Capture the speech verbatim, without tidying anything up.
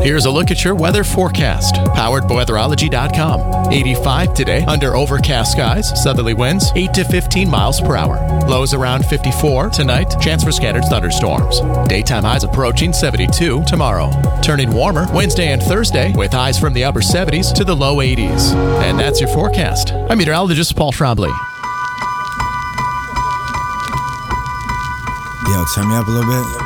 Here's a look at your weather forecast, powered by weatherology dot com. eighty-five today, under overcast skies, southerly winds eight to fifteen miles per hour. Lows around fifty-four tonight, chance for scattered thunderstorms. Daytime highs approaching seventy-two tomorrow. Turning warmer Wednesday and Thursday, with highs from the upper seventies to the low eighties. And that's your forecast. I'm meteorologist Paul Trombley. Yo, turn me up a little bit.